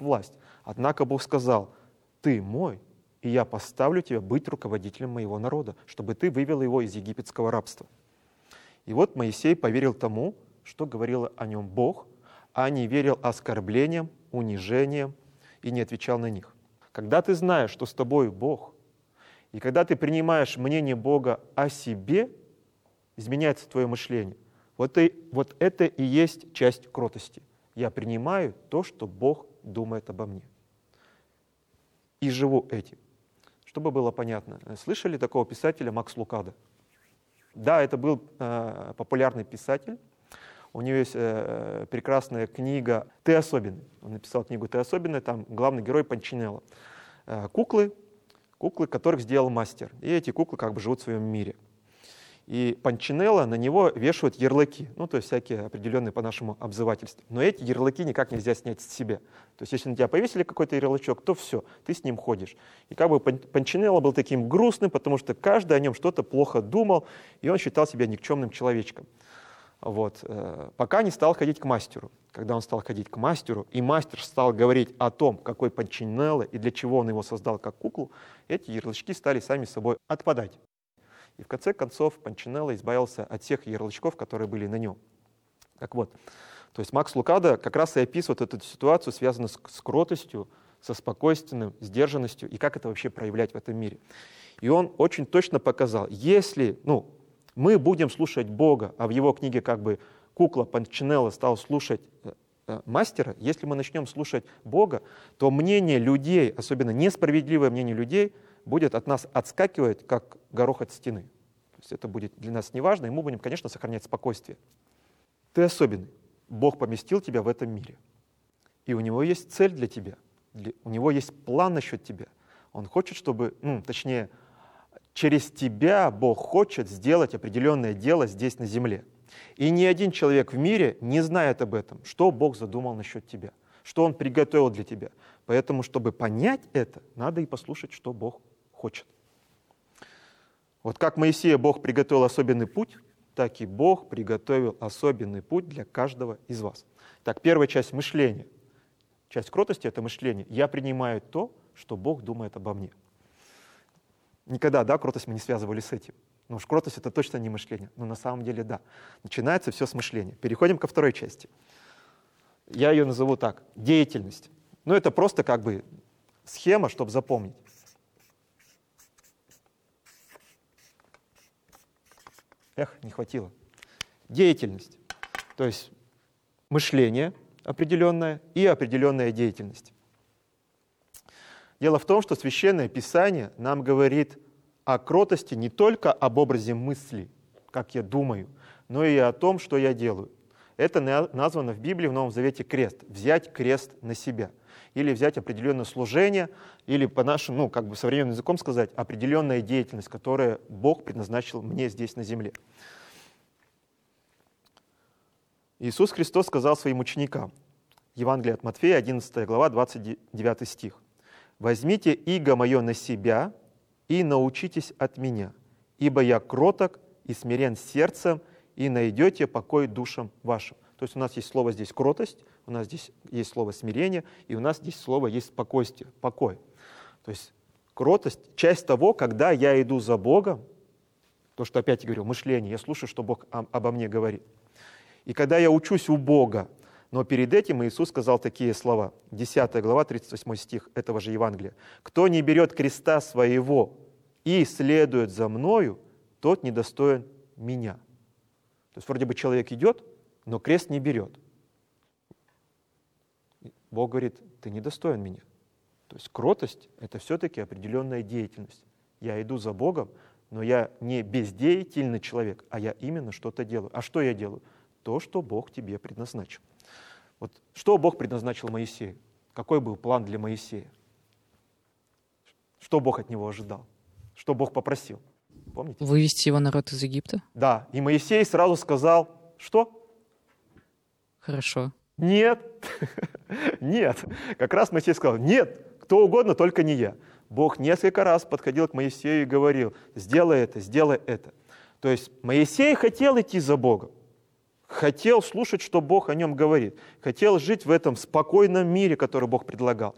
власть. Однако Бог сказал: ты мой, и я поставлю тебя быть руководителем моего народа, чтобы ты вывел его из египетского рабства. И вот Моисей поверил тому, что говорил о нем Бог, а не верил оскорблениям, унижениям и не отвечал на них. Когда ты знаешь, что с тобой Бог, и когда ты принимаешь мнение Бога о себе, изменяется твое мышление. Вот это и есть часть кротости. Я принимаю то, что Бог думает обо мне. И живу этим. Чтобы было понятно, слышали такого писателя Макс Лукадо? Да, это был популярный писатель. У него есть прекрасная книга «Ты особенный». Он написал книгу «Ты особенный», там главный герой Панчинелло. Куклы, которых сделал мастер. И эти куклы как бы живут в своем мире. И Панчинелло на него вешают ярлыки, то есть всякие определенные по нашему обзывательству. Но эти ярлыки никак нельзя снять с себя. То есть если на тебя повесили какой-то ярлычок, то все, ты с ним ходишь. И как бы Панчинелло был таким грустным, потому что каждый о нем что-то плохо думал, и он считал себя никчемным человечком. Пока не стал ходить к мастеру. Когда он стал ходить к мастеру, и мастер стал говорить о том, какой Панчинелло и для чего он его создал как куклу, эти ярлычки стали сами собой отпадать. И в конце концов Панчинелло избавился от всех ярлычков, которые были на нем. То есть Макс Лукадо как раз и описывает эту ситуацию, связанную с кротостью, со спокойствием, сдержанностью, и как это вообще проявлять в этом мире. И он очень точно показал, если мы будем слушать Бога, а в его книге как бы кукла Панчинелло стал слушать мастера, если мы начнем слушать Бога, то мнение людей, особенно несправедливое мнение людей, будет от нас отскакивать, как горох от стены. То есть это будет для нас неважно, и мы будем, конечно, сохранять спокойствие. Ты особенный. Бог поместил тебя в этом мире. И у него есть цель для тебя. У него есть план насчет тебя. Он хочет, чтобы, через тебя Бог хочет сделать определенное дело здесь на земле. И ни один человек в мире не знает об этом, что Бог задумал насчет тебя, что Он приготовил для тебя. Поэтому, чтобы понять это, надо и послушать, что Бог хочет. Как Моисея Бог приготовил особенный путь, так и Бог приготовил особенный путь для каждого из вас. Так, первая часть мышления. Часть кротости — это мышление. Я принимаю то, что Бог думает обо мне. Никогда, кротость мы не связывали с этим. Но уж кротость — это точно не мышление. Но на самом деле, да. Начинается все с мышления. Переходим ко второй части. Я ее назову так. Деятельность. Это просто как бы схема, чтобы запомнить. Не хватило. Деятельность. То есть мышление определенное и определенная деятельность. Дело в том, что Священное Писание нам говорит о кротости не только об образе мысли, как я думаю, но и о том, что я делаю. Это названо в Библии в Новом Завете крест. Взять крест на себя. Или взять определенное служение, или по нашему, современным языком сказать, определенная деятельность, которую Бог предназначил мне здесь на земле. Иисус Христос сказал своим ученикам, Евангелие от Матфея, 11 глава, 29 стих. «Возьмите иго мое на себя и научитесь от меня, ибо я кроток и смирен сердцем, и найдете покой душам вашим». То есть у нас есть слово здесь кротость, у нас здесь есть слово смирение, и у нас здесь слово есть спокойствие, покой. То есть кротость — часть того, когда я иду за Богом, то, что опять я говорил, мышление, я слушаю, что Бог обо мне говорит. И когда я учусь у Бога, но перед этим Иисус сказал такие слова, 10 глава, 38 стих этого же Евангелия. «Кто не берет креста своего и следует за мною, тот недостоин меня». То есть вроде бы человек идет, но крест не берет. Бог говорит, ты недостоин меня. То есть кротость — это все-таки определенная деятельность. Я иду за Богом, но я не бездеятельный человек, а я именно что-то делаю. А что я делаю? То, что Бог тебе предназначил. Что Бог предназначил Моисею? Какой был план для Моисея? Что Бог от него ожидал? Что Бог попросил? Помните? Вывести его народ из Египта? Да, и Моисей сразу сказал, что? Хорошо. Нет, нет. Как раз Моисей сказал, нет, кто угодно, только не я. Бог несколько раз подходил к Моисею и говорил, сделай это, сделай это. То есть Моисей хотел идти за Богом, хотел слушать, что Бог о нем говорит, хотел жить в этом спокойном мире, который Бог предлагал.